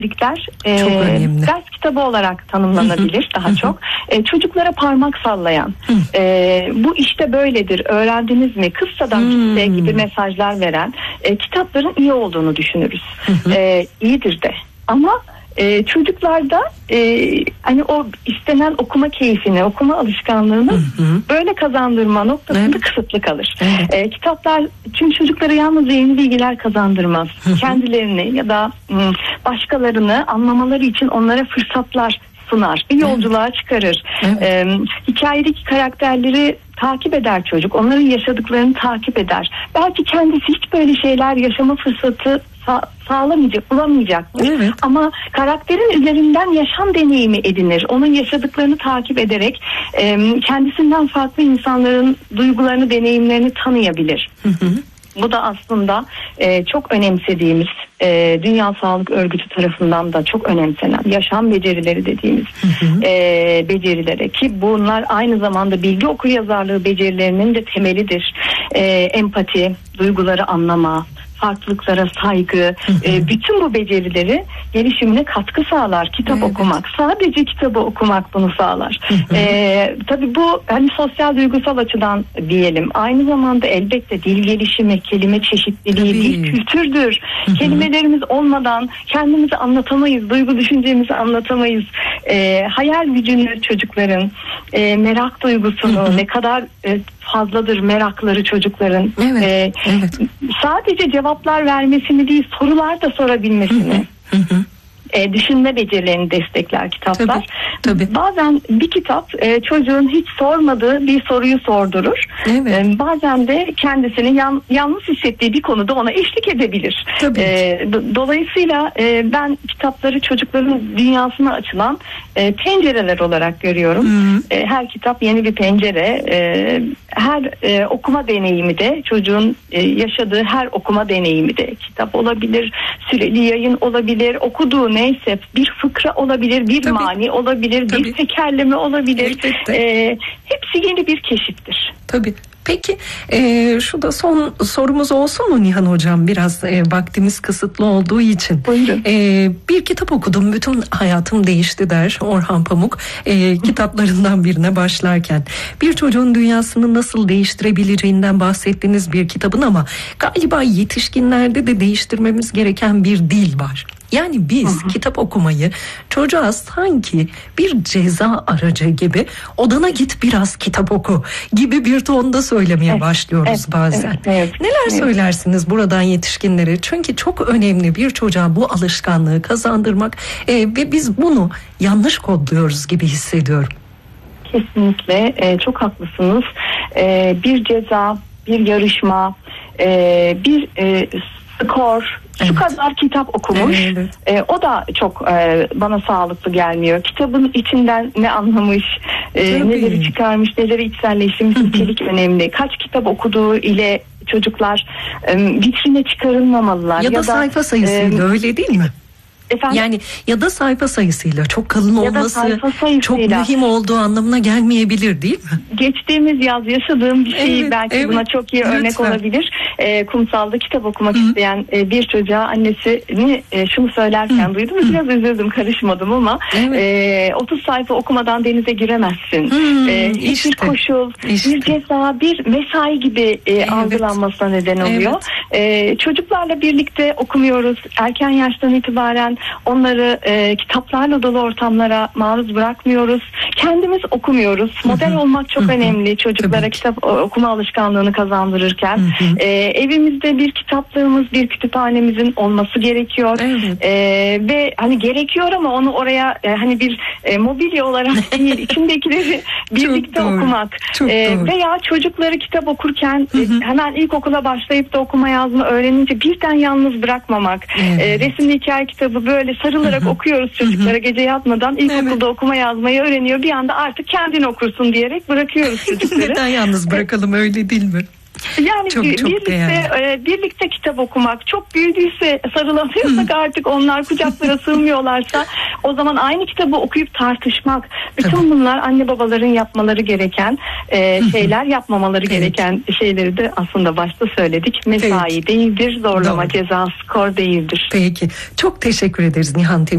ders kitabı olarak tanımlanabilir daha çok. Çocuklara parmak sallayan, bu işte böyledir, öğrendiniz mi, kıssadan kıssaya gibi mesajlar veren kitapların iyi olduğunu düşünürüz. İyidir de. Ama çocuklarda hani o istenen okuma keyfini, okuma alışkanlığını böyle kazandırma noktasında kısıtlı kalır. Kitaplar çünkü çocuklara yalnız yeni bilgiler kazandırmaz. Kendilerini ya da başkalarını anlamaları için onlara fırsatlar sunar. Bir yolculuğa çıkarır. Hikayedeki karakterleri takip eder çocuk. Onların yaşadıklarını takip eder. Belki kendisi hiç böyle şeyler yaşama fırsatı bulamayacaktır. Ama karakterin üzerinden yaşam deneyimi edinir. Onun yaşadıklarını takip ederek kendisinden farklı insanların duygularını, deneyimlerini tanıyabilir. Bu da aslında çok önemsediğimiz, Dünya Sağlık Örgütü tarafından da çok önemsenen yaşam becerileri dediğimiz becerilere, ki bunlar aynı zamanda bilgi okuryazarlığı becerilerinin de temelidir. Empati, duyguları anlama, farklılıklara saygı, bütün bu becerileri gelişimine katkı sağlar. Kitap okumak, sadece kitabı okumak bunu sağlar. Tabii bu hani sosyal duygusal açıdan diyelim. Aynı zamanda elbette dil gelişimi, kelime çeşitliliği, dil kültürdür. Kelimelerimiz olmadan kendimizi anlatamayız, duygu düşüncemizi anlatamayız. Hayal gücünü çocukların, merak duygusunu ne kadar fazladır merakları çocukların. Sadece cevaplar vermesini değil, sorular da sorabilmesini. Düşünme becerilerini destekler kitaplar. Tabii. Bazen bir kitap çocuğun hiç sormadığı bir soruyu sordurur. Bazen de kendisini yalnız hissettiği bir konuda ona eşlik edebilir. Dolayısıyla ben kitapları çocukların dünyasına açılan pencereler olarak görüyorum. Her kitap yeni bir pencere. Her okuma deneyimi de çocuğun yaşadığı her okuma deneyimi de kitap olabilir, süreli yayın olabilir, okuduğu neyse bir fıkra olabilir, bir mani olabilir, bir tekerleme olabilir. Hepsi yeni bir keşiftir. Tabii. Peki şu da son sorumuz olsun mu Nihan Hocam? Biraz vaktimiz kısıtlı olduğu için. Bir kitap okudum, bütün hayatım değişti der Orhan Pamuk. Kitaplarından birine başlarken. Bir çocuğun dünyasını nasıl değiştirebileceğinden bahsettiğiniz bir kitabın ama galiba yetişkinlerde de değiştirmemiz gereken bir dil var. Yani biz kitap okumayı çocuğa sanki bir ceza aracı gibi, odana git biraz kitap oku gibi bir tonda söylemeye başlıyoruz bazen. Neler söylersiniz buradan yetişkinlere? Çünkü çok önemli bir çocuğa bu alışkanlığı kazandırmak ve biz bunu yanlış kodluyoruz gibi hissediyorum. Kesinlikle çok haklısınız. Bir ceza, bir yarışma, bir skor, şu kadar kitap okumuş. O da çok bana sağlıklı gelmiyor. Kitabın içinden ne anlamış, neleri çıkarmış, neleri içselleştirmiş, nitelik önemli. Kaç kitap okuduğu ile çocuklar vitrine çıkarılmamalılar. Ya da sayfa sayısıyla öyle değil mi? Yani ya da sayfa sayısıyla çok kalın olması çok mühim olduğu anlamına gelmeyebilir değil mi? Geçtiğimiz yaz yaşadığım bir şey belki buna çok iyi örnek olabilir. Kumsalda kitap okumak isteyen bir çocuğa annesini şunu söylerken duydum ve biraz üzüldüm, karışmadım ama 30 sayfa okumadan denize giremezsin. Bir koşul, bir ceza, bir mesai gibi algılanmasına neden oluyor. Çocuklarla birlikte okumuyoruz. Erken yaştan itibaren onları kitaplarla dolu ortamlara maruz bırakmıyoruz. Kendimiz okumuyoruz. Model olmak çok önemli çocuklara kitap okuma alışkanlığını kazandırırken. Evimizde bir kitaplığımız, bir kütüphanemizin olması gerekiyor. Ve hani gerekiyor ama onu oraya hani bir mobilya olarak değil, içindekileri birlikte okumak. Veya çocukları kitap okurken hemen ilkokula başlayıp da okuma yazma öğrenince birden yalnız bırakmamak. Resimli hikaye kitabı böyle sarılarak okuyoruz çocuklara gece yatmadan. İlkokulda okuma yazmayı öğreniyor. Bir anda artık kendin okursun diyerek bırakıyoruz çocukları. Neden yalnız bırakalım, öyle değil mi? Yani çok birlikte kitap okumak, çok büyüdüyse, sarılamıyorsak artık onlar kucaklara sığmıyorlarsa O zaman aynı kitabı okuyup tartışmak, bütün bunlar anne babaların yapmaları gereken şeyler, yapmamaları gereken şeyleri de aslında başta söyledik. Mesai değildir, zorlama, ceza, skor değildir. Peki. Çok teşekkür ederiz Nihan Temiz.